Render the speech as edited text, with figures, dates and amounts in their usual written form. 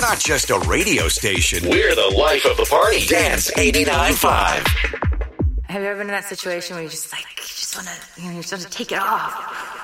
We're not just a radio station. We're the life of the party. Dance 89.5. Have you ever been in that situation where you just want to, you just want to take it off?